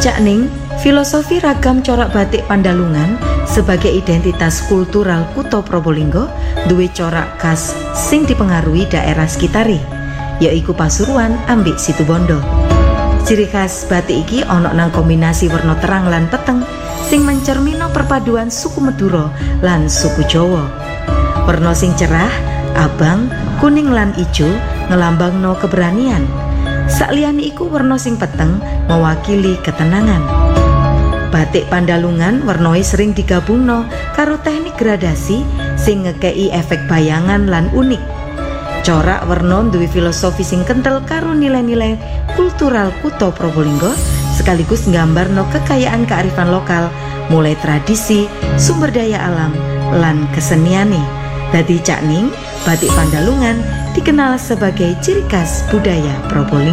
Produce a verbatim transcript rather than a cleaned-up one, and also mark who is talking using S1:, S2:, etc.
S1: Cak Ning, filosofi ragam corak batik Pandalungan sebagai identitas kultural Kutha Probolinggo duwe corak khas sing dipengaruhi daerah sekitare, yaiku Pasuruan ambek Situbondo. Ciri khas batik iki ana nang kombinasi werna terang lan peteng sing mencermino perpaduan suku Madura lan suku Jawa. Werna sing cerah, abang, kuning lan ijo ngelambangno keberanian. Sakliyane iku werna sing peteng mewakili ketenangan. Batik Pandalungan wernoe sering digabungno karo teknik gradasi sing ngekei efek bayangan lan unik. Corak werna duwe filosofi sing kental karo nilai-nilai kultural Kutha Probolinggo sekaligus nggambarno kekayaan kearifan lokal mulai tradisi, sumber daya alam lan keseniane. Dadi Cak Ning, batik Pandalungan dikenal sebagai ciri khas budaya Probolinggo.